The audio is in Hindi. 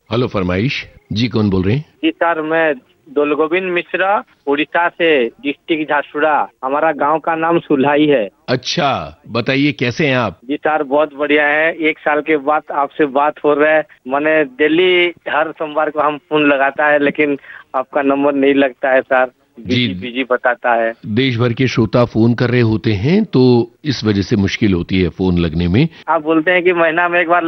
हेलो फरमाइश जी, कौन बोल रहे हैं? जी सर, मैं दोलगोविंद मिश्रा, उड़ीसा से, डिस्ट्रिक्ट झारसुगुड़ा। हमारा गांव का नाम सुल्हाई है। अच्छा, बताइए कैसे हैं आप? जी सर, बहुत बढ़िया है। 1 साल के बाद आपसे बात हो रहा है। मैंने दिल्ली हर सोमवार को हम फोन लगाता है, लेकिन आपका नंबर नहीं लगता है सर, बिजी जी, बिजी बताता है। देश भर के श्रोता फोन कर रहे होते हैं तो इस वजह से मुश्किल होती है फोन लगने में। आप बोलते हैं कि महीना में एक बार